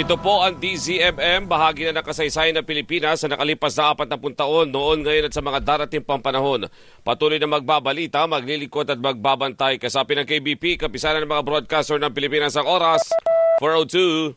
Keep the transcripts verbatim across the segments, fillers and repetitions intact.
Ito po ang D Z M M, bahagi na ng kasaysayan ng Pilipinas sa nakalipas na apat na pung taon noon, ngayon at sa mga darating pang panahon. Patuloy na magbabalita, maglilikot at magbabantay. Kasapin ng K B P, kapisanan ng mga broadcaster ng Pilipinas ang oras, four oh two.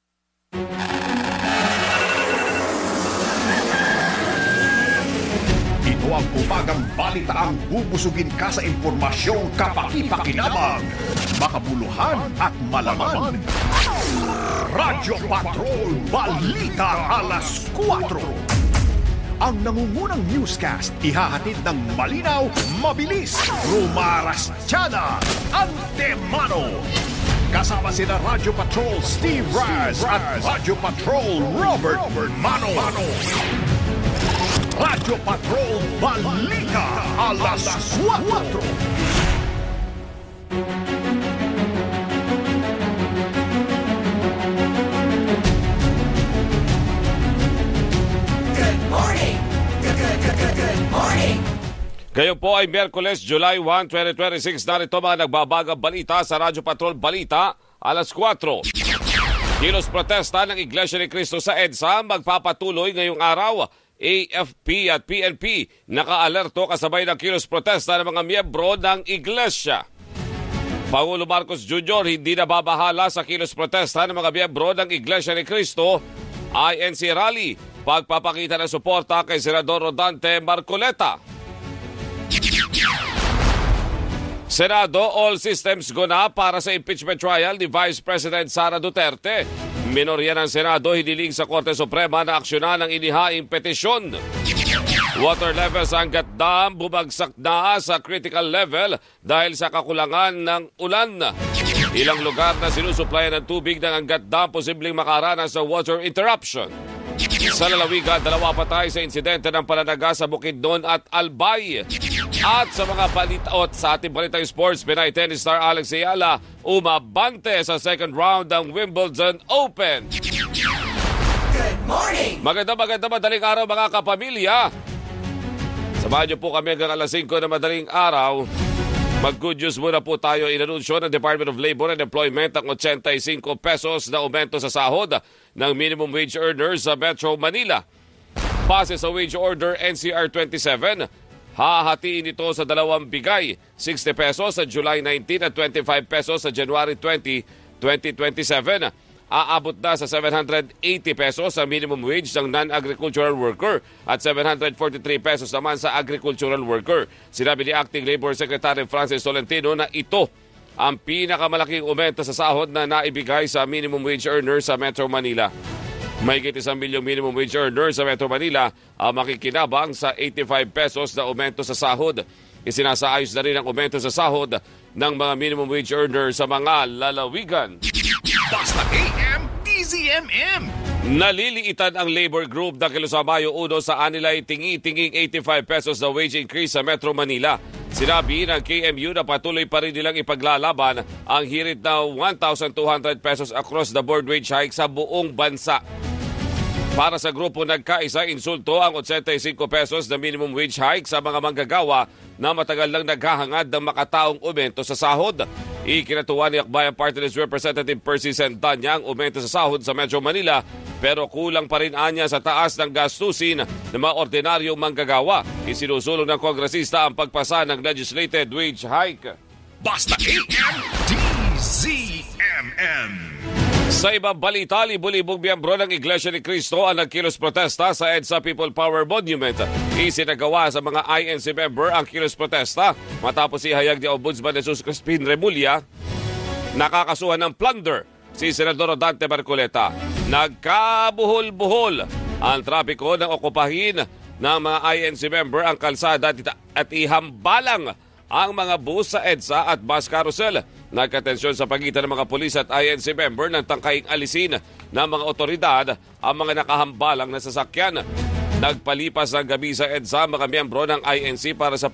Ito ang umagang balitaang bubusugin ka sa impormasyong kapaki-pakinabang, makabuluhan at malaman. Radyo Patrol Balita Alas kwatro. Ang nangungunang newscast ihahatid ng malinaw, mabilis, rumarastyada, antemano. Kasama sina Radyo Patrol Steve Raz at Radyo Patrol Robert Mano. Radyo Patrol Balita Alas kwatro. Ngayon po ay Miyerkules, July first, twenty twenty-six. Narito mga nagbabagang balita sa Radyo Patrol Balita, alas kwatro. Kilos protesta ng Iglesia ni Cristo sa EDSA magpapatuloy ngayong araw. A F P at P N P naka-alerto kasabay ng kilos protesta ng mga miyembro ng Iglesia. Pangulo Marcos Junior hindi na babahala sa kilos protesta ng mga miyembro ng Iglesia ni Cristo. I N C Rally, pagpapakita ng suporta kay Senador Rodante Marcoleta. Senado, all systems go na para sa impeachment trial ni Vice President Sara Duterte. Minorya ng Senado hiniling sa Korte Suprema na aksyonan ang inihaing petisyon. Water level sa Angat Dam bumagsak na sa critical level dahil sa kakulangan ng ulan. Ilang lugar na sinusuplayan ng tubig ng Angat Dam posibleng makaranas sa water interruption. Sa lalawigan, dalawa patay sa insidente ng pananaga sa Bukidnon at Albay. At sa mga balitaot sa ating balitang sports, Pinay tennis star Alex Ayala umabante sa second round ng Wimbledon Open. Good morning! Maganda maganda madaling araw mga kapamilya. Samahan niyo po kami hanggang alas singko na madaling araw. Mag-good news muna po tayo. Inanunsyo ng Department of Labor and Employment ang eighty-five pesos na aumento sa sahod ng minimum wage earners sa Metro Manila. Base sa wage order N C R twenty-seven, hahatiin ito sa dalawang bigay, sixty pesos sa July nineteenth at twenty-five pesos sa January twentieth, twenty twenty-seven. Aabot na sa seven hundred eighty pesos sa minimum wage ng non-agricultural worker at seven hundred forty-three pesos naman sa agricultural worker. Sinabi ni Acting Labor Secretary Francis Tolentino na ito ang pinakamalaking aumento sa sahod na naibigay sa minimum wage earners sa Metro Manila. Mahigit isang milyong minimum wage earners sa Metro Manila ang makikinabang sa eighty-five pesos na aumento sa sahod. Isinasaayos na rin ang aumento sa sahod ng mga minimum wage earners sa mga lalawigan. Basta A M D Z M M. Naliliitan ang labor group ng Kilosabayo Uno sa anilay tingi-tinging eighty-five pesos na wage increase sa Metro Manila. Sinabi ng K M U na patuloy pa rin nilang ipaglalaban ang hirit na one thousand two hundred pesos across the board wage hike sa buong bansa. Para sa grupo nagkaisa, insulto ang eighty-five pesos na minimum wage hike sa mga manggagawa na matagal lang naghahangad ng makataong aumento sa sahod. Ikinatuwa ni Akbayan Party List Representative Percy Santana ang aumento sa sahod sa Metro Manila, pero kulang pa rin anya sa taas ng gastusin ng mga ordinaryong manggagawa. Isinusulong ng kongresista ang pagpasa ng legislated wage hike. Basta A M D Z M M. Sa ibang balita, libo-libong miyembro ng Iglesia ni Cristo ang nagkilos protesta sa EDSA People Power Monument. Isinagawa sa mga I N C member ang kilos protesta matapos ihayag ni Ombudsman Jesus Crispin Remulla nakakasuhan ng plunder si Senador Rodante Marcoleta. Nagkabuhol-buhol ang trapiko ng okupahin ng mga I N C member ang kalsada at ihambalang ang mga bus sa EDSA at bus carousel. Nagkatensyon sa pagitan ng mga pulis at I N C member ng tangkaing alisin ng mga otoridad ang mga nakahambalang na sasakyan. Nagpalipas ng gabi sa EDSA mga miyembro ng I N C para sa